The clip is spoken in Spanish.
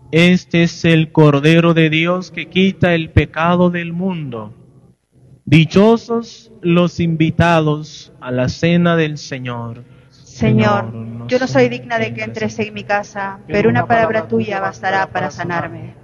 Este es el Cordero de Dios que quita el pecado del mundo. Dichosos los invitados a la cena del Señor. Señor, yo no soy digna de que entres en mi casa, pero una palabra tuya bastará para sanarme.